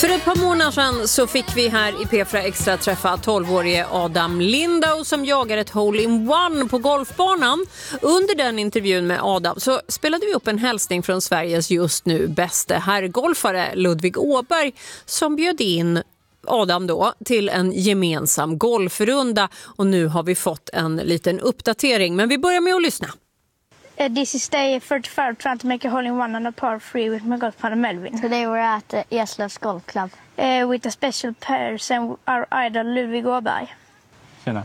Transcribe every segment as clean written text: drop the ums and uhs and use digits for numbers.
För ett par månader sedan så fick vi här i P4 Extra träffa 12-årige Adam Lindau som jagar ett hole-in-one på golfbanan. Under den intervjun med Adam så spelade vi upp en hälsning från Sveriges just nu bästa herrgolfare Ludvig Åberg som bjöd in Adam då till en gemensam golfrunda. Och nu har vi fått en liten uppdatering, men vi börjar med att lyssna. This is day 35, trying to make a hole-in-one on a par 3 with my golf partner Melvin. Today we're at Eslövs Golf Club. With a special person, our idol Ludvig Åberg. Tjena.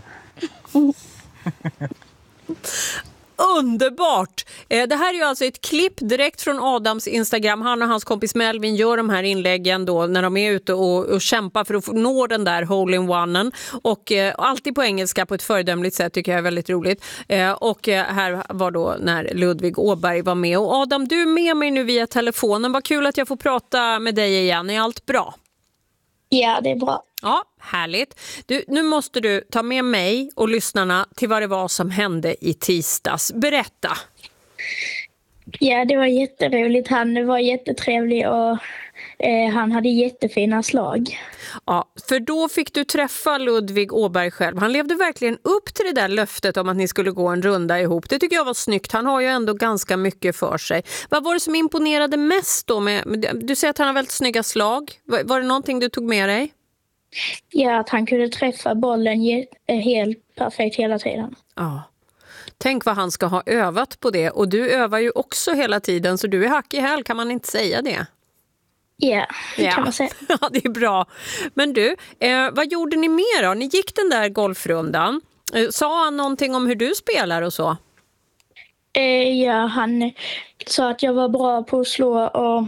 Underbart! Det här är ju alltså ett klipp direkt från Adams Instagram. Han och hans kompis Melvin gör de här inläggen då när de är ute och kämpar för att nå den där hole-in-onen. Och alltid på engelska på ett föredömligt sätt tycker jag är väldigt roligt. Och här var då när Ludvig Åberg var med. Och Adam, du är med mig nu via telefonen. Vad kul att jag får prata med dig igen. Är allt bra? Ja, det är bra. Ja, härligt. Nu måste du ta med mig och lyssnarna till vad det var som hände i tisdags. Berätta. Ja, det var jätteroligt. Han var jättetrevlig och han hade jättefina slag. Ja, för då fick du träffa Ludvig Åberg själv. Han levde verkligen upp till det där löftet om att ni skulle gå en runda ihop. Det tycker jag var snyggt. Han har ju ändå ganska mycket för sig. Vad var det som imponerade mest då? Du säger att han har väldigt snygga slag. Var det någonting du tog med dig? Ja, att han kunde träffa bollen helt perfekt hela tiden. Ja. Tänk vad han ska ha övat på det. Och du övar ju också hela tiden, så du är hack i häl, kan man inte säga det? Ja, det kan man säga. Ja, det är bra. Men du, vad gjorde ni mer då? Ni gick den där golfrundan. Sa han någonting om hur du spelar och så? Ja, han sa att jag var bra på att slå och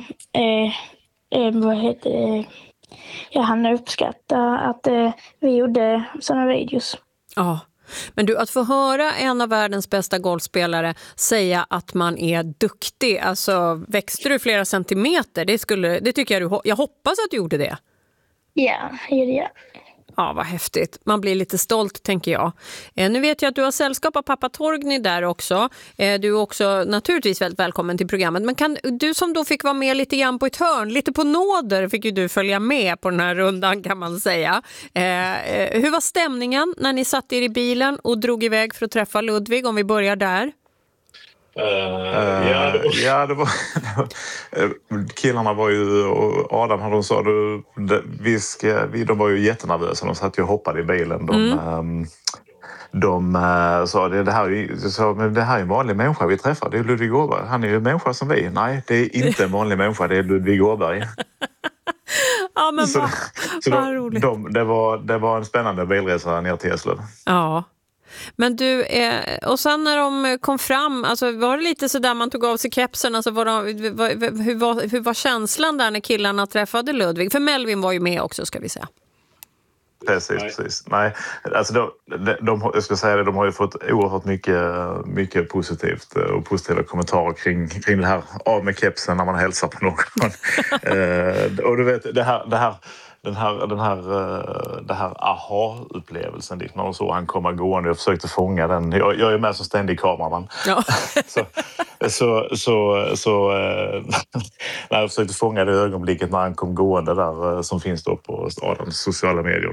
ja, han uppskattade att vi gjorde sådana videos. Ja. Men du, att få höra en av världens bästa golfspelare säga att man är duktig, alltså växte du flera centimeter, det tycker jag hoppas att du gjorde det. Ja, det gjorde jag. Ja, vad häftigt. Man blir lite stolt, tänker jag. Nu vet jag att du har sällskap av pappa Torgny där också. Du är också naturligtvis väldigt välkommen till programmet. Men kan du som då fick vara med lite grann på ett hörn, lite på nåder fick ju du följa med på den här rundan kan man säga. Hur var stämningen när ni satt er i bilen och drog iväg för att träffa Ludvig, om vi börjar där? Ja, det var killarna var ju, och Adam hade sa de var ju jättenervösa. De satt ju och hoppade i bilen. De sa det här är en vanlig människa vi träffar. Det är Ludvig Åberg. Han är ju en människa som vi. Nej, det är inte en vanlig människa. Det är Ludvig Åberg. Ja, men vad roligt. Det var en spännande bilresa ner till Eslöv. Ja. Men du, och sen när de kom fram, alltså var det lite så där man tog av sig kepsen, alltså hur var känslan där när killarna träffade Ludvig? För Melvin var ju med också, ska vi säga. Precis. Nej, alltså jag ska säga det, de har ju fått oerhört mycket positivt och positiva kommentarer kring det här av med kepsen när man hälsar på någon. Och du vet, det här aha-upplevelsen dit när de såg han komma gående. Jag försökte fånga den. Jag är med som ständig kameraman. Ja. När jag försökte fånga det ögonblicket när han kom gående där som finns då på Adams sociala medier.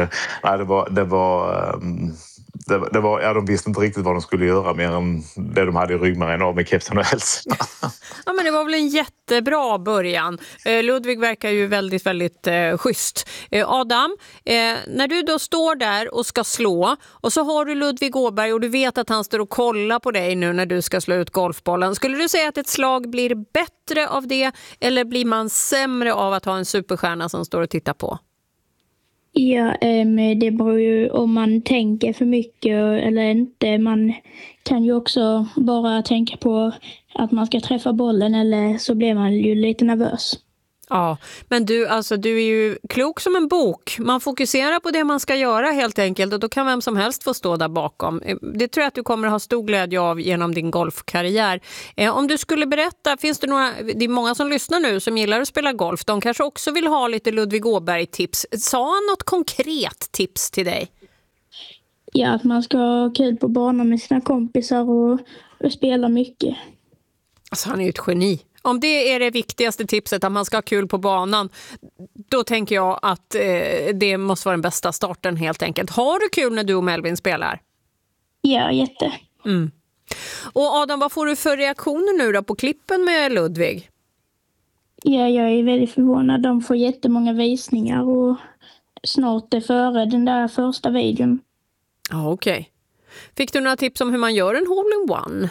De visste inte riktigt vad de skulle göra mer än det de hade i ryggmärgen av med kepsen och hälsan. Ja, men det var väl en jättebra början. Ludvig verkar ju väldigt, väldigt schysst. Adam, när du då står där och ska slå och så har du Ludvig Åberg och du vet att han står och kollar på dig nu när du ska slå ut golfbollen. Skulle du säga att ett slag blir bättre av det eller blir man sämre av att ha en superstjärna som står och tittar på? Ja, det beror ju om man tänker för mycket eller inte. Man kan ju också bara tänka på att man ska träffa bollen eller så blir man ju lite nervös. Ja, men du är ju klok som en bok. Man fokuserar på det man ska göra helt enkelt och då kan vem som helst få stå där bakom. Det tror jag att du kommer ha stor glädje av genom din golfkarriär. Om du skulle berätta, det är många som lyssnar nu som gillar att spela golf. De kanske också vill ha lite Ludvig Åberg-tips. Sa han något konkret tips till dig? Ja, att man ska ha kul på banan med sina kompisar och spela mycket. Alltså han är ju ett geni. Om det är det viktigaste tipset, att man ska ha kul på banan, då tänker jag att det måste vara den bästa starten helt enkelt. Har du kul när du och Melvin spelar? Ja, jätte. Och Adam, vad får du för reaktioner nu då på klippen med Ludvig? Ja, jag är väldigt förvånad. De får jättemånga visningar och snart är före den där första videon. Ja, okej. Fick du några tips om hur man gör en hole-in-one?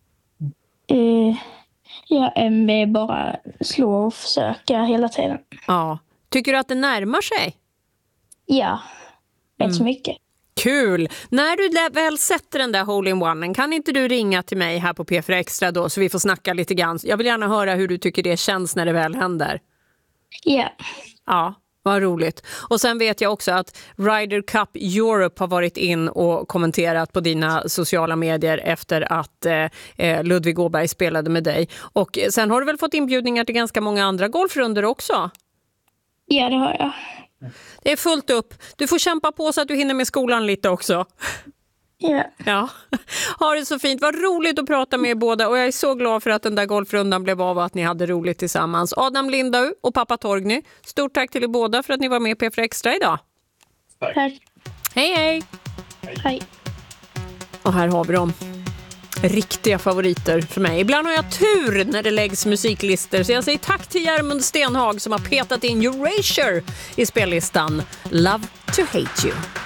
Bara slå och försöka hela tiden. Ja. Tycker du att det närmar sig? Ja, rätt så mycket. Kul! När du väl sätter den där hole-in-one, kan inte du ringa till mig här på P4 Extra då, så vi får snacka lite grann. Jag vill gärna höra hur du tycker det känns när det väl händer. Ja. Ja, vad roligt. Och sen vet jag också att Ryder Cup Europe har varit in och kommenterat på dina sociala medier efter att Ludvig Åberg spelade med dig. Och sen har du väl fått inbjudningar till ganska många andra golfrunder också? Ja, det har jag. Det är fullt upp. Du får kämpa på så att du hinner med skolan lite också. Ja. Ha det så fint. Vad roligt att prata med er båda. Och jag är så glad för att den där golfrundan blev av och att ni hade roligt tillsammans. Adam Lindau och pappa Torgny. Stort tack till er båda för att ni var med på P4 Extra idag. Tack. Hej. Hej. Och här har vi dem. Riktiga favoriter för mig. Ibland har jag tur när det läggs musiklister, så jag säger tack till Järmund Stenhag som har petat in Erasure i spellistan Love to Hate You.